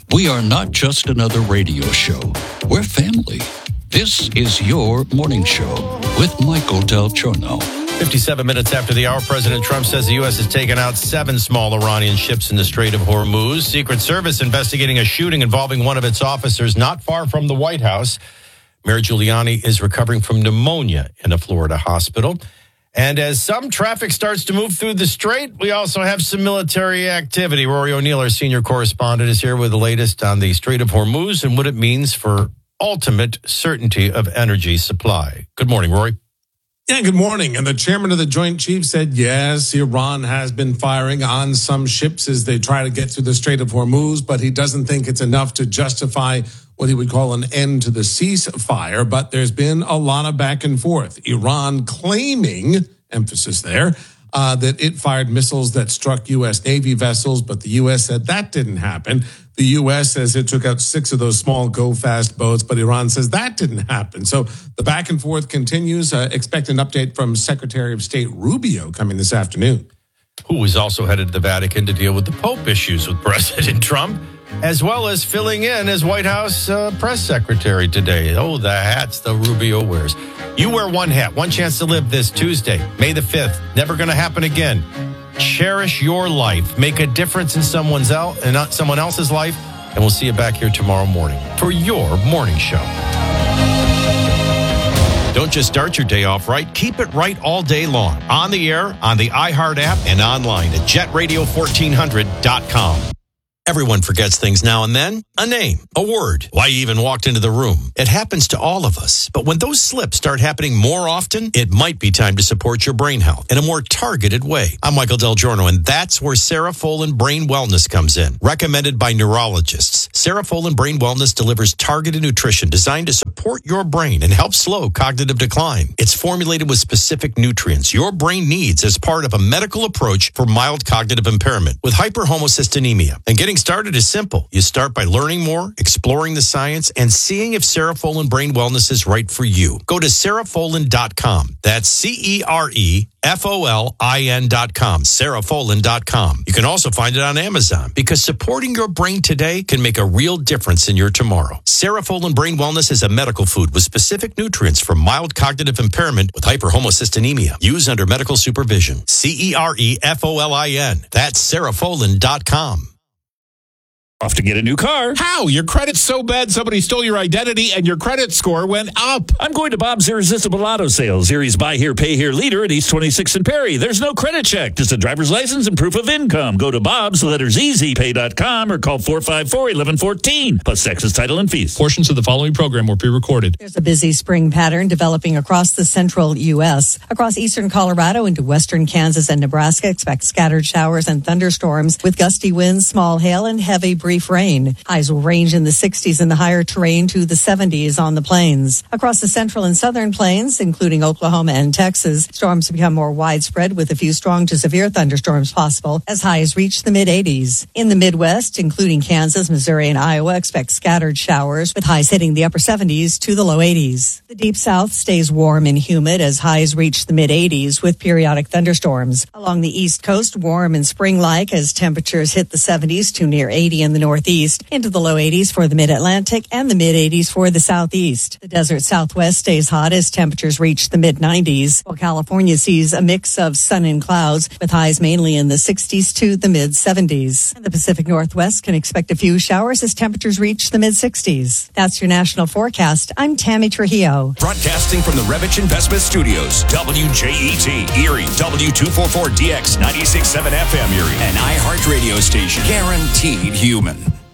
We are not just another radio show. We're family. This is your morning show with Michael Del Giorno. 57 minutes after the hour, President Trump says the U.S. has taken out 7 small Iranian ships in the Strait of Hormuz. Secret Service investigating a shooting involving one of its officers not far from the White House. Mayor Giuliani is recovering from pneumonia in a Florida hospital. And as some traffic starts to move through the strait, we also have some military activity. Rory O'Neill, our senior correspondent, is here with the latest on the Strait of Hormuz and what it means for ultimate certainty of energy supply. Good morning, Rory. Yeah, good morning. And the chairman of the Joint Chiefs said, yes, Iran has been firing on some ships as they try to get through the Strait of Hormuz, but he doesn't think it's enough to justify what he would call an end to the ceasefire. But there's been a lot of back and forth. Iran claiming, emphasis there, that it fired missiles that struck U.S. Navy vessels, but the U.S. said that didn't happen. The U.S. says it took out 6 of those small go-fast boats, but Iran says that didn't happen. So the back and forth continues. Expect an update from Secretary of State Rubio coming this afternoon. Who is also headed to the Vatican to deal with the Pope issues with President Trump, as well as filling in as White House press secretary today. Oh, the hats the Rubio wears. You wear one hat, one chance to live this Tuesday, May the 5th. Never going to happen again. Cherish your life. Make a difference in someone else's life. And we'll see you back here tomorrow morning for your morning show. Don't just start your day off right. Keep it right all day long. On the air, on the iHeart app, and online at jetradio1400.com. Everyone forgets things now and then. A name, a word, why you even walked into the room. It happens to all of us. But when those slips start happening more often, it might be time to support your brain health in a more targeted way. I'm Michael Del Giorno, and that's where Cerefolin Brain Wellness comes in. Recommended by neurologists, Cerefolin Brain Wellness delivers targeted nutrition designed to support your brain and help slow cognitive decline. It's formulated with specific nutrients your brain needs as part of a medical approach for mild cognitive impairment with hyperhomocystinemia. And getting started is simple. You start by learning more, exploring the science, and seeing if Cerefolin Brain Wellness is right for you. Go to Cerefolin.com. That's Cerefolin.com. Cerefolin.com. You can also find it on Amazon because supporting your brain today can make a real difference in your tomorrow. Cerefolin Brain Wellness is a medical food with specific nutrients for mild cognitive impairment with hyperhomocystinemia. Use under medical supervision. Cerefolin. That's Cerefolin.com. Off to get a new car. How? Your credit's so bad somebody stole your identity and your credit score went up. I'm going to Bob's Irresistible Auto Sales, Erie's Buy Here, Pay Here leader at East 26th and Perry. There's no credit check, just a driver's license and proof of income. Go to Bob's, letters easypay.com or call 454-1114, plus taxes, title, and fees. Portions of the following program were pre-recorded. There's a busy spring pattern developing across the central U.S. Across eastern Colorado into western Kansas and Nebraska, expect scattered showers and thunderstorms with gusty winds, small hail, and heavy brief rain. Highs will range in the 60s in the higher terrain to the 70s on the plains. Across the central and southern plains, including Oklahoma and Texas, storms become more widespread with a few strong to severe thunderstorms possible as highs reach the mid-80s. In the Midwest, including Kansas, Missouri, and Iowa, expect scattered showers with highs hitting the upper 70s to the low 80s. The deep south stays warm and humid as highs reach the mid-80s with periodic thunderstorms. Along the east coast, warm and spring-like as temperatures hit the 70s to near 80 in the northeast, into the low 80s for the mid-Atlantic and the mid-80s for the southeast. The desert southwest stays hot as temperatures reach the mid-90s, while California sees a mix of sun and clouds with highs mainly in the 60s to the mid-70s. And the Pacific Northwest can expect a few showers as temperatures reach the mid-60s. That's your national forecast. I'm Tammy Trujillo. Broadcasting from the Revich Investment Studios, WJET, Erie, W244DX, 96.7 FM Erie, an iHeart radio station, guaranteed human.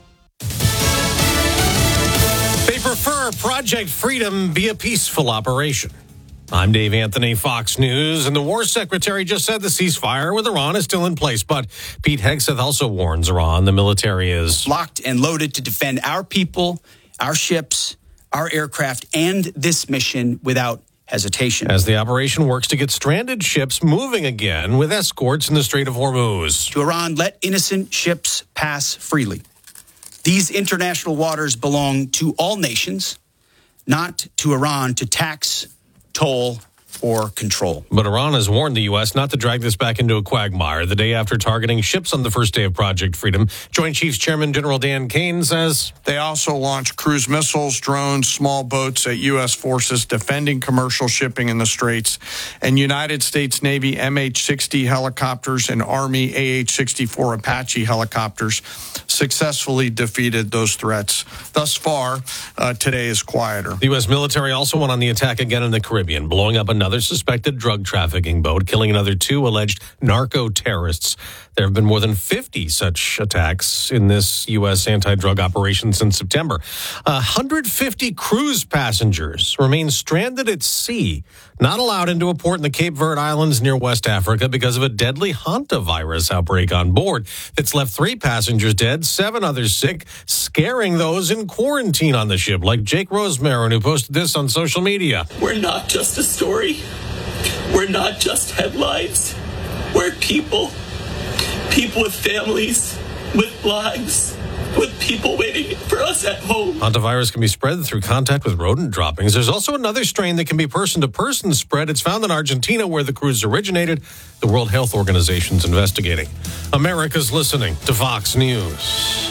They prefer Project Freedom be a peaceful operation. I'm Dave Anthony, Fox News, and the War Secretary just said the ceasefire with Iran is still in place, but Pete Hegseth also warns Iran the military is locked and loaded to defend our people, our ships, our aircraft, and this mission without hesitation. As the operation works to get stranded ships moving again with escorts in the Strait of Hormuz. To Iran, let innocent ships pass freely. These international waters belong to all nations, not to Iran to tax, toll, or control. But Iran has warned the U.S. not to drag this back into a quagmire the day after targeting ships on the first day of Project Freedom. Joint Chiefs Chairman General Dan Kane says they also launched cruise missiles, drones, small boats at U.S. forces defending commercial shipping in the Straits, and United States Navy MH-60 helicopters and Army AH-64 Apache helicopters successfully defeated those threats. Thus far, today is quieter. The U.S. military also went on the attack again in the Caribbean, blowing up another suspected drug trafficking boat, killing another 2 alleged narco-terrorists. There have been more than 50 such attacks in this U.S. anti-drug operation since September. 150 cruise passengers remain stranded at sea, not allowed into a port in the Cape Verde Islands near West Africa because of a deadly hantavirus outbreak on board that's left 3 passengers dead, 7 others sick, scaring those in quarantine on the ship, like Jake Rosemarin, who posted this on social media. We're not just a story. We're not just headlines. We're people with families, with lives, with people waiting for us at home. Hantavirus can be spread through contact with rodent droppings. There's also another strain that can be person-to-person spread. It's found in Argentina, where the cruise originated. The World Health Organization's investigating. America's listening to Fox News.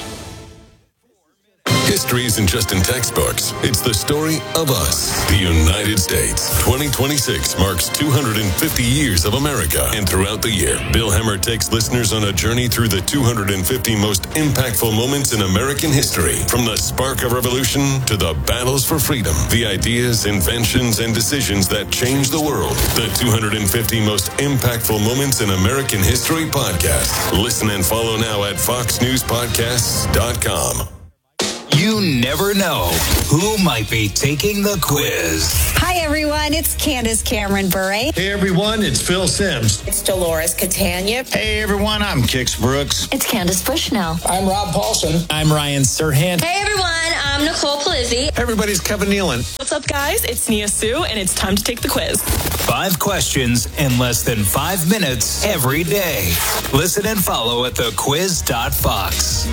History isn't just in textbooks. It's the story of us, the United States. 2026 marks 250 years of America. And throughout the year, Bill Hemmer takes listeners on a journey through the 250 most impactful moments in American history. From the spark of revolution to the battles for freedom, the ideas, inventions, and decisions that changed the world. The 250 most impactful moments in American history podcast. Listen and follow now at foxnewspodcasts.com. You never know who might be taking the quiz. Hi, everyone. It's Candace Cameron Bure. Hey, everyone. It's Phil Sims. It's Dolores Catania. Hey, everyone. I'm Kix Brooks. It's Candace Bushnell. I'm Rob Paulson. I'm Ryan Serhant. Hey, everyone. I'm Nicole Palizzi. Hey, everybody's Kevin Nealon. What's up, guys? It's Nia Sue, and it's time to take the quiz. 5 questions in less than 5 minutes every day. Listen and follow at thequiz.fox.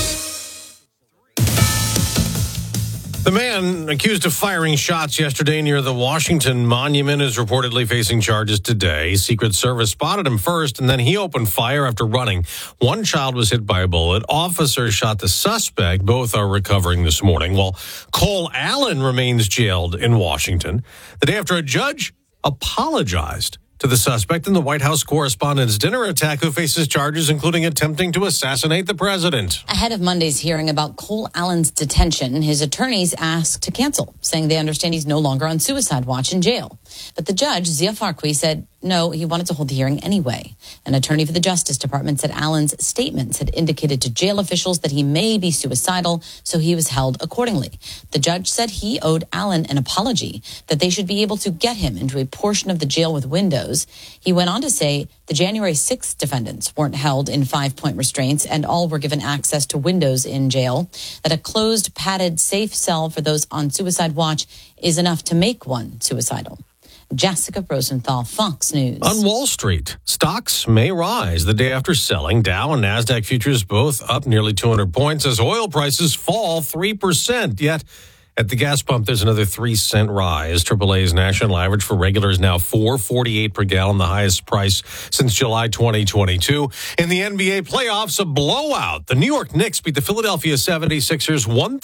The man accused of firing shots yesterday near the Washington Monument is reportedly facing charges today. Secret Service spotted him first, and then he opened fire after running. 1 child was hit by a bullet. Officers shot the suspect. Both are recovering this morning, while Cole Allen remains jailed in Washington the day after a judge apologized to the suspect in the White House Correspondents' Dinner attack, who faces charges including attempting to assassinate the president. Ahead of Monday's hearing about Cole Allen's detention, his attorneys asked to cancel, saying they understand he's no longer on suicide watch in jail. But the judge, Zia Farqui, said no, he wanted to hold the hearing anyway. An attorney for the Justice Department said Allen's statements had indicated to jail officials that he may be suicidal, so he was held accordingly. The judge said he owed Allen an apology, that they should be able to get him into a portion of the jail with windows. He went on to say the January 6th defendants weren't held in 5-point restraints and all were given access to windows in jail, that a closed, padded, safe cell for those on suicide watch is enough to make one suicidal. Jessica Rosenthal, Fox News. On Wall Street, stocks may rise the day after selling. Dow and NASDAQ futures both up nearly 200 points as oil prices fall 3%. Yet at the gas pump, there's another 3-cent rise. AAA's national average for regular is now $4.48 per gallon, the highest price since July 2022. In the NBA playoffs, a blowout. The New York Knicks beat the Philadelphia 76ers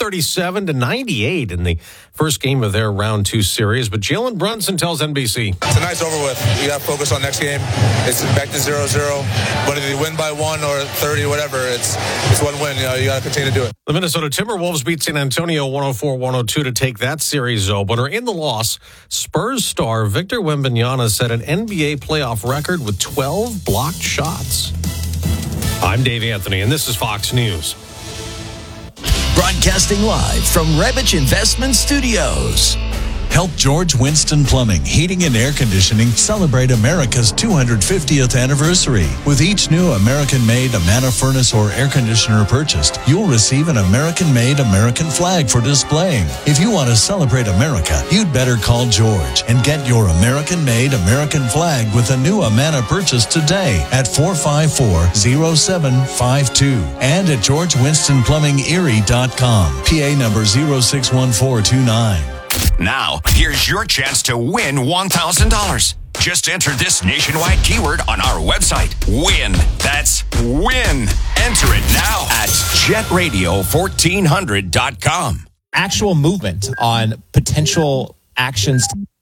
137-98 in the first game of their round 2 series. But Jalen Brunson tells NBC, tonight's over with. We got to focus on next game. It's back to 0-0. Whether you win by 1 or 30, whatever, it's one win. You got to continue to do it. The Minnesota Timberwolves beat San Antonio 104-102 to take that series opener. In the loss, Spurs star Victor Wembanyama set an NBA playoff record with 12 blocked shots. I'm Dave Anthony, and this is Fox News. Broadcasting live from Rebich Investment Studios. Help George Winston Plumbing, Heating and Air Conditioning celebrate America's 250th anniversary. With each new American-made Amana furnace or air conditioner purchased, you'll receive an American-made American flag for displaying. If you want to celebrate America, you'd better call George and get your American-made American flag with a new Amana purchase today at 454-0752 and at GeorgeWinstonPlumbingErie.com. PA number 061429. Now, here's your chance to win $1,000. Just enter this nationwide keyword on our website. WIN. That's WIN. Enter it now at jetradio1400.com. Actual movement on potential actions.